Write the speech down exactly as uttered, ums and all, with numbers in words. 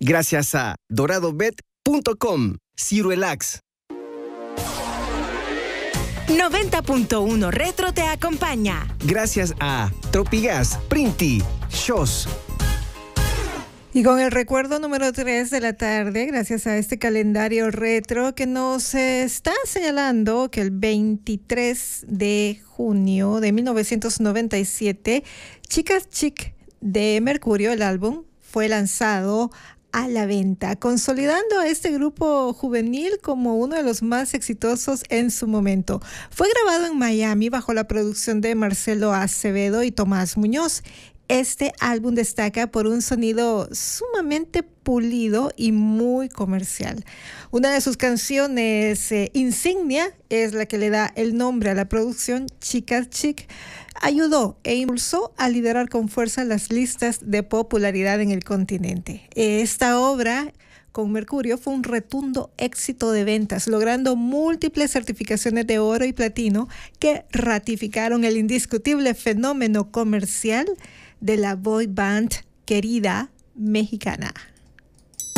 Gracias a dorado bet punto com, Cirelax. noventa punto uno Retro te acompaña. Gracias a Tropigas, Printi, Shows. Y con el recuerdo número tres de la tarde, gracias a este calendario retro que nos eh, está señalando que el veintitrés de junio de mil novecientos noventa y siete, Chicas Chic de Mercurio, el álbum, fue lanzado a la venta, consolidando a este grupo juvenil como uno de los más exitosos en su momento. Fue grabado en Miami bajo la producción de Marcelo Acevedo y Tomás Muñoz. Este álbum destaca por un sonido sumamente pulido y muy comercial. Una de sus canciones eh, insignia es la que le da el nombre a la producción, Chicas Chic. Ayudó e impulsó a liderar con fuerza las listas de popularidad en el continente. Esta obra con Mercurio fue un rotundo éxito de ventas, logrando múltiples certificaciones de oro y platino que ratificaron el indiscutible fenómeno comercial de la boy band querida mexicana.